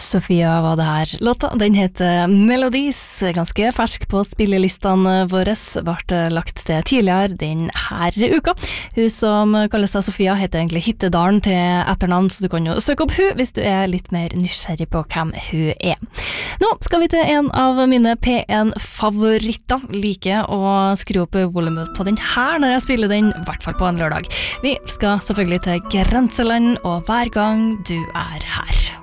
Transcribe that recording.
Sofia var det her. Låta, den heter Melodies, ganske fersk på spillelistene våre, ble lagt til tidligere denne uka. Hun som kaller seg Sofia heter egentlig Hyttedalen til etternavn, så du kan jo søke opp hun hvis du er litt mer nysgjerrig på hvem hun er. Nå skal vi til en av mine P1-favoritter. Liker å skru opp volumet på den her når jeg spiller den, i hvert fall på en lørdag. Vi skal selvfølgelig til Grenseland, og hver gang du er her.